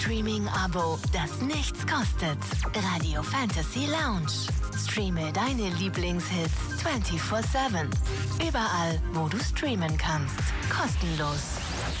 Streaming-Abo, das nichts kostet. Radio Fantasy Lounge. Streame deine Lieblingshits 24/7. Überall, wo du streamen kannst. Kostenlos.